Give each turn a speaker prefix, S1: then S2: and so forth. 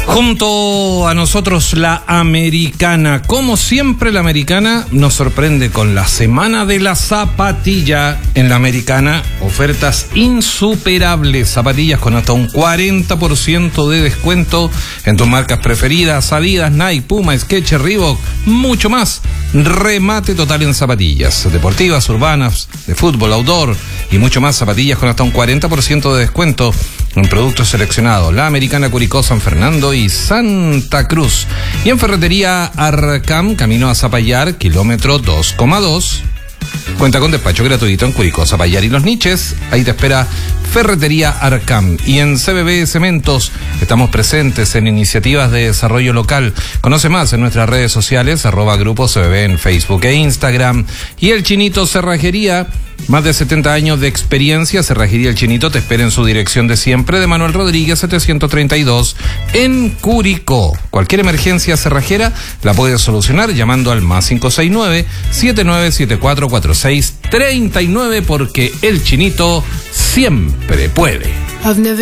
S1: Junto a nosotros la Americana. Como siempre, la Americana nos sorprende con la Semana de la Zapatilla. En la Americana, ofertas insuperables. Zapatillas con hasta un 40% de descuento en tus marcas preferidas: Adidas, Nike, Puma, Skechers, Reebok, mucho más. Remate total en zapatillas deportivas, urbanas, de fútbol, outdoor y mucho más. Zapatillas con hasta un 40% de descuento en productos seleccionados. La Americana, Curicó, San Fernando y Santa Cruz. Y en Ferretería Arcam, camino a Zapallar, kilómetro 2,2. Cuenta con despacho gratuito en Curicó, Zapallar y Los Niches. Ahí te espera Ferretería Arcam. Y en CBB Cementos estamos presentes en iniciativas de desarrollo local. Conoce más en nuestras redes sociales, @Grupo CBB en Facebook e Instagram. Y el Chinito Cerrajería, más de 70 años de experiencia. Cerrajería El Chinito te espera en su dirección de siempre, de Manuel Rodríguez 732 en Curicó. Cualquier emergencia cerrajera la puedes solucionar llamando al +569 7974 4639, porque El Chinito siempre puede.